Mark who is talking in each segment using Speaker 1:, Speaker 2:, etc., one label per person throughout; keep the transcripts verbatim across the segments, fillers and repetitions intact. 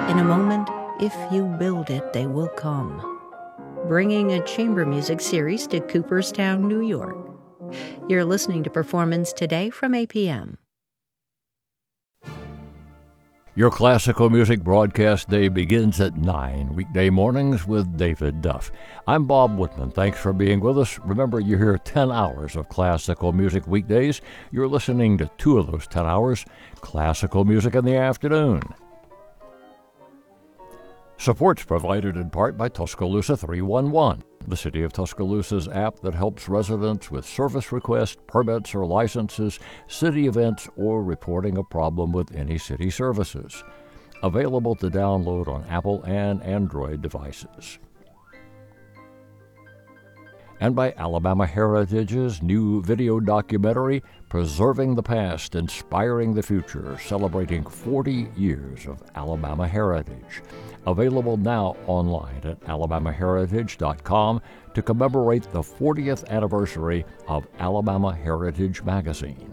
Speaker 1: In a moment, if you build it, they will come. Bringing a chamber music series to Cooperstown, New York. You're listening to Performance Today from A P M.
Speaker 2: Your classical music broadcast day begins at nine, weekday mornings with David Duff. I'm Bob Whitman. Thanks for being with us. Remember, you hear ten hours of classical music weekdays. You're listening to two of those ten hours, classical music in the afternoon. Support's provided in part by Tuscaloosa three one one, the City of Tuscaloosa's app that helps residents with service requests, permits or licenses, city events, or reporting a problem with any city services. Available to download on Apple and Android devices. And by Alabama Heritage's new video documentary, Preserving the Past, Inspiring the Future, celebrating forty years of Alabama heritage. Available now online at alabama heritage dot com to commemorate the fortieth anniversary of Alabama Heritage Magazine.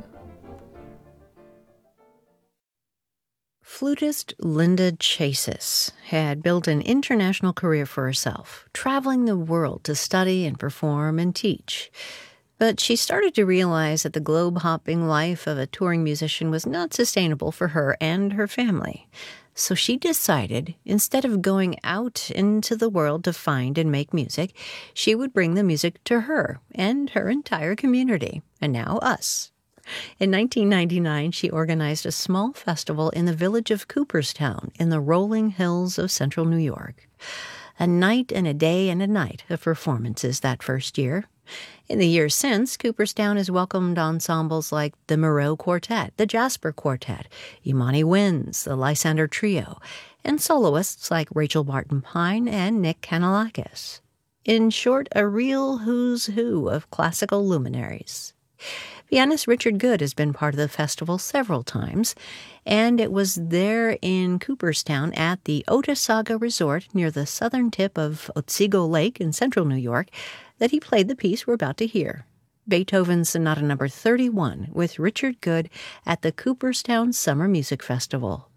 Speaker 1: Flutist Linda Chasis had built an international career for herself, traveling the world to study and perform and teach. But she started to realize that the globe-hopping life of a touring musician was not sustainable for her and her family. So she decided, instead of going out into the world to find and make music, she would bring the music to her and her entire community, and now us. In nineteen ninety-nine, she organized a small festival in the village of Cooperstown in the rolling hills of central New York. A night and a day and a night of performances that first year. In the years since, Cooperstown has welcomed ensembles like the Moreau Quartet, the Jasper Quartet, Imani Winds, the Lysander Trio, and soloists like Rachel Martin Pine and Nick Kanellakis. In short, a real who's who of classical luminaries. Pianist Richard Good has been part of the festival several times, and it was there in Cooperstown at the Otesaga Resort near the southern tip of Otsego Lake in central New York that he played the piece we're about to hear, Beethoven's Sonata Number thirty-one with Richard Good at the Cooperstown Summer Music Festival.